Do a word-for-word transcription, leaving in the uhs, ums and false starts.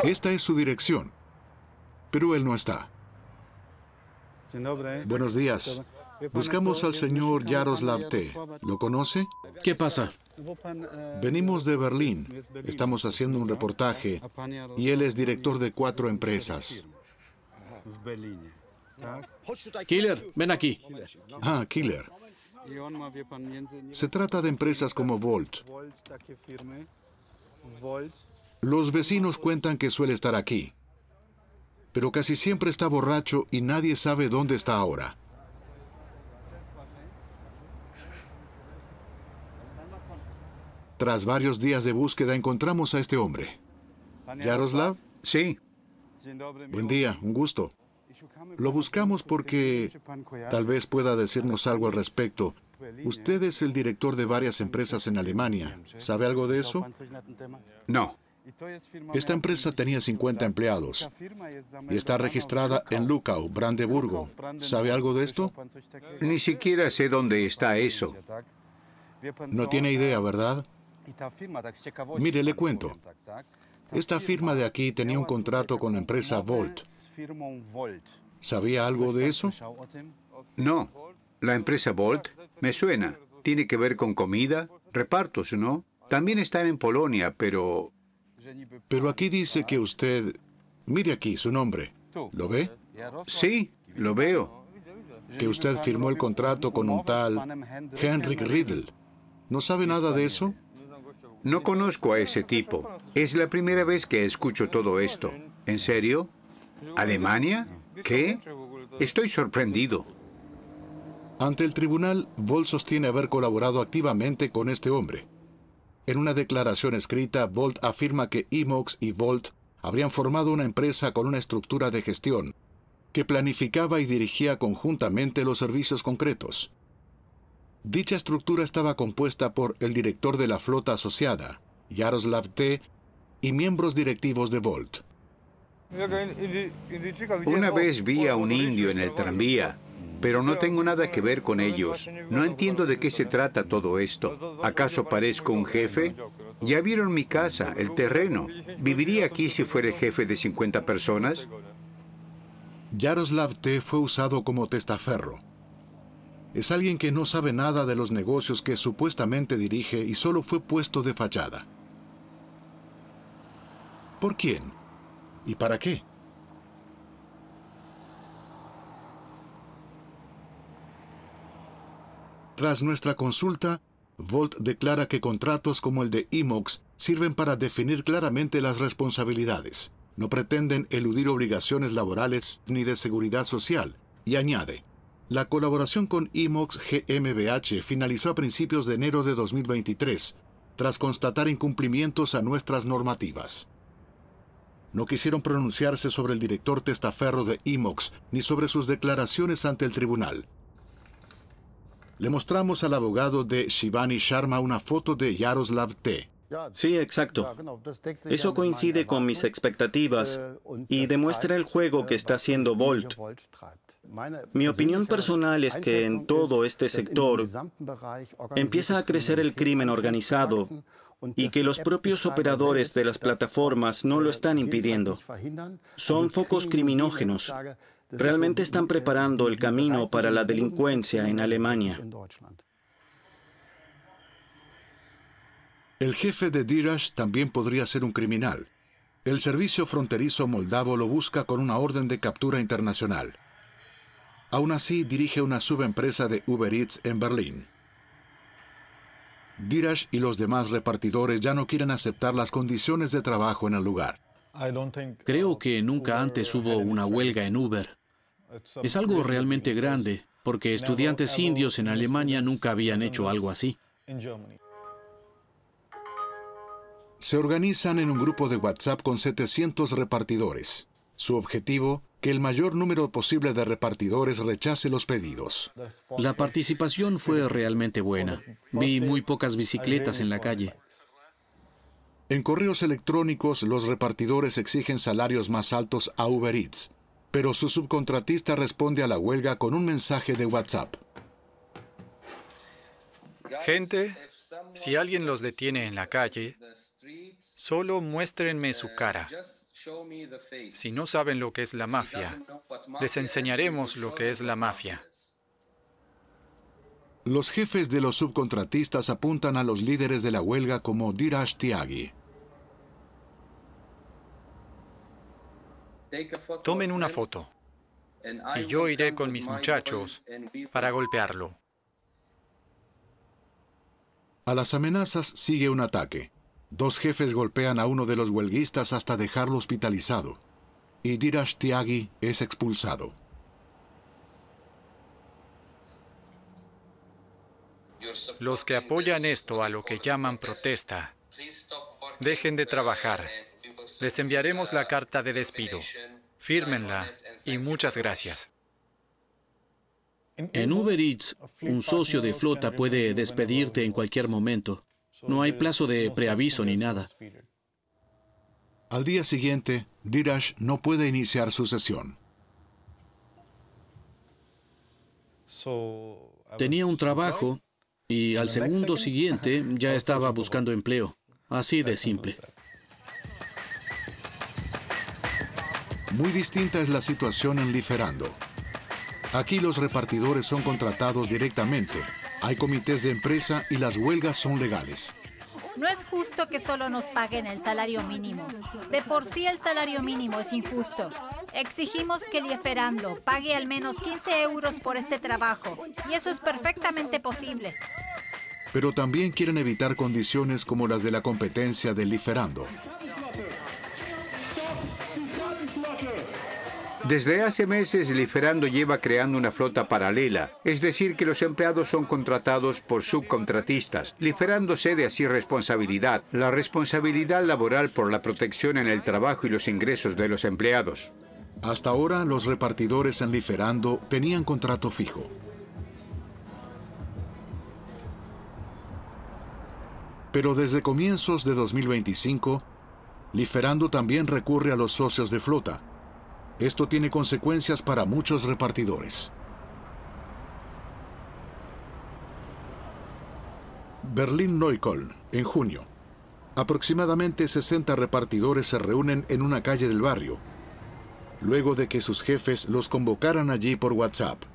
Esta es su dirección, pero él no está. Buenos días. Buscamos al señor Jaroslav T. ¿Lo conoce? ¿Qué pasa? Venimos de Berlín. Estamos haciendo un reportaje y él es director de cuatro empresas. Killer, ven aquí. Ah, Killer. Se trata de empresas como Volt. Los vecinos cuentan que suele estar aquí, pero casi siempre está borracho y nadie sabe dónde está ahora. Tras varios días de búsqueda encontramos a este hombre. ¿Jaroslav? Sí. Buen día, un gusto. Lo buscamos porque tal vez pueda decirnos algo al respecto. Usted es el director de varias empresas en Alemania. ¿Sabe algo de eso? No. Esta empresa tenía cincuenta empleados y está registrada en Luckau, Brandeburgo. ¿Sabe algo de esto? Ni siquiera sé dónde está eso. No tiene idea, ¿verdad? Mire, le cuento. Esta firma de aquí tenía un contrato con la empresa Volt. ¿Sabía algo de eso? No. La empresa Volt me suena. Tiene que ver con comida, repartos, ¿no? También están en Polonia, pero... Pero aquí dice que usted... Mire aquí su nombre. ¿Lo ve? Sí, lo veo. Que usted firmó el contrato con un tal Henrik Riedel. ¿No sabe nada de eso? No conozco a ese tipo. Es la primera vez que escucho todo esto. ¿En serio? ¿Alemania? ¿Qué? Estoy sorprendido. Ante el tribunal, Volt sostiene haber colaborado activamente con este hombre. En una declaración escrita, Volt afirma que Imox y Volt habrían formado una empresa con una estructura de gestión que planificaba y dirigía conjuntamente los servicios concretos. Dicha estructura estaba compuesta por el director de la flota asociada, Jaroslav T., y miembros directivos de Volt. Una vez vi a un indio en el tranvía, pero no tengo nada que ver con ellos. No entiendo de qué se trata todo esto. ¿Acaso parezco un jefe? Ya vieron mi casa, el terreno. ¿Viviría aquí si fuera el jefe de cincuenta personas? Jaroslav T. fue usado como testaferro. Es alguien que no sabe nada de los negocios que supuestamente dirige y solo fue puesto de fachada. ¿Por quién? ¿Y para qué? Tras nuestra consulta, Volt declara que contratos como el de Imox sirven para definir claramente las responsabilidades. No pretenden eludir obligaciones laborales ni de seguridad social, y añade: la colaboración con Imox G m B H finalizó a principios de enero de dos mil veintitrés, tras constatar incumplimientos a nuestras normativas. No quisieron pronunciarse sobre el director testaferro de Imox ni sobre sus declaraciones ante el tribunal. Le mostramos al abogado de Shivani Sharma una foto de Jaroslav T. Sí, exacto. Eso coincide con mis expectativas y demuestra el juego que está haciendo Volt. Mi opinión personal es que en todo este sector empieza a crecer el crimen organizado y que los propios operadores de las plataformas no lo están impidiendo. Son focos criminógenos. Realmente están preparando el camino para la delincuencia en Alemania. El jefe de Dirash también podría ser un criminal. El servicio fronterizo moldavo lo busca con una orden de captura internacional. Aún así, dirige una subempresa de Uber Eats en Berlín. Dirash y los demás repartidores ya no quieren aceptar las condiciones de trabajo en el lugar. Creo que nunca antes hubo una huelga en Uber. Es algo realmente grande, porque estudiantes indios en Alemania nunca habían hecho algo así. Se organizan en un grupo de WhatsApp con setecientos repartidores. Su objetivo, que el mayor número posible de repartidores rechace los pedidos. La participación fue realmente buena. Vi muy pocas bicicletas en la calle. En correos electrónicos, los repartidores exigen salarios más altos a Uber Eats, pero su subcontratista responde a la huelga con un mensaje de WhatsApp. Gente, si alguien los detiene en la calle, solo muéstrenme su cara. Si no saben lo que es la mafia, les enseñaremos lo que es la mafia. Los jefes de los subcontratistas apuntan a los líderes de la huelga como Dheeraj Tyagi. Tomen una foto y yo iré con mis muchachos para golpearlo. A las amenazas sigue un ataque. Dos jefes golpean a uno de los huelguistas hasta dejarlo hospitalizado, y Dheeraj Tyagi es expulsado. Los que apoyan esto a lo que llaman protesta, dejen de trabajar. Les enviaremos la carta de despido. Fírmenla y muchas gracias. En Uber Eats, un socio de flota puede despedirte en cualquier momento. No hay plazo de preaviso ni nada. Al día siguiente, Dheeraj no puede iniciar su sesión. Tenía un trabajo y al segundo siguiente ya estaba buscando empleo. Así de simple. Muy distinta es la situación en Liferando. Aquí los repartidores son contratados directamente. Hay comités de empresa y las huelgas son legales. No es justo que solo nos paguen el salario mínimo. De por sí el salario mínimo es injusto. Exigimos que Liferando pague al menos quince euros por este trabajo. Y eso es perfectamente posible. Pero también quieren evitar condiciones como las de la competencia de Liferando. Desde hace meses, Liferando lleva creando una flota paralela, es decir, que los empleados son contratados por subcontratistas. Liferando cede así responsabilidad, la responsabilidad laboral por la protección en el trabajo y los ingresos de los empleados. Hasta ahora, los repartidores en Liferando tenían contrato fijo. Pero desde comienzos de dos mil veinticinco, Liferando también recurre a los socios de flota. Esto tiene consecuencias para muchos repartidores. Berlín-Neukölln, en junio. Aproximadamente sesenta repartidores se reúnen en una calle del barrio, luego de que sus jefes los convocaran allí por WhatsApp.